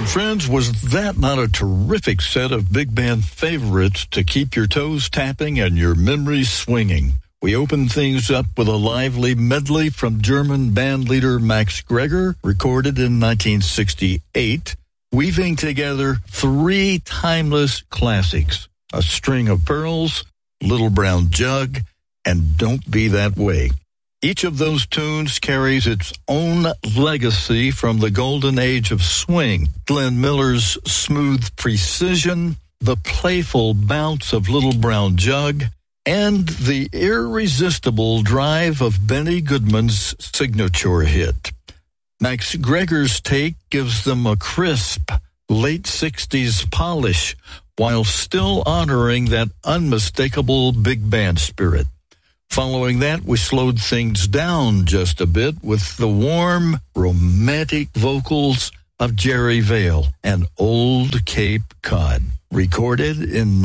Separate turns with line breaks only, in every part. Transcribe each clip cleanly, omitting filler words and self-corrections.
And friends, was that not a terrific set of big band favorites to keep your toes tapping and your memories swinging? We opened things up with a lively medley from German band leader Max Greger, recorded in 1968, weaving together three timeless classics: A String of Pearls, Little Brown Jug, and Don't Be That Way. Each of those tunes carries its own legacy from the golden age of swing. Glenn Miller's smooth precision, the playful bounce of Little Brown Jug, and the irresistible drive of Benny Goodman's signature hit. Max Greger's take gives them a crisp, late 60s polish, while still honoring that unmistakable big band spirit. Following that, we slowed things down just a bit with the warm, romantic vocals of Jerry Vale and Old Cape Cod, recorded in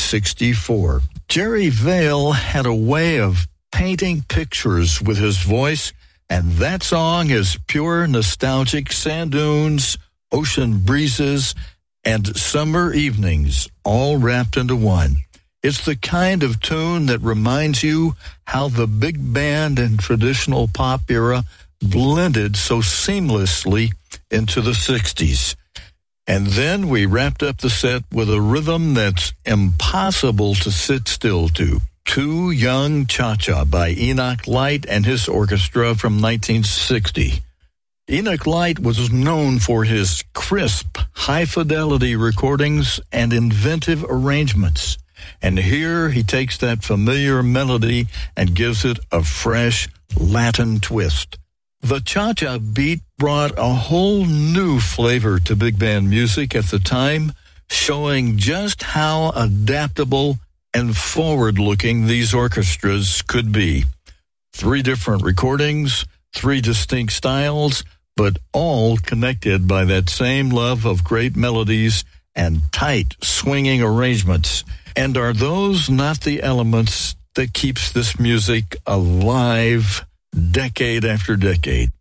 1964. Jerry Vale had a way of painting pictures with his voice, and that song is pure nostalgic sand dunes, ocean breezes, and summer evenings, all wrapped into one. It's the kind of tune that reminds you how the big band and traditional pop era blended so seamlessly into the 60s. And then we wrapped up the set with a rhythm that's impossible to sit still to. Too Young Cha-Cha by Enoch Light and his orchestra from 1960. Enoch Light was known for his crisp, high-fidelity recordings and inventive arrangements. And here he takes that familiar melody and gives it a fresh Latin twist. The cha-cha beat brought a whole new flavor to big band music at the time, showing just how adaptable and forward-looking these orchestras could be. 3 different recordings, 3 distinct styles, but all connected by that same love of great melodies and tight, swinging arrangements. And are those not the elements that keeps this music alive decade after decade?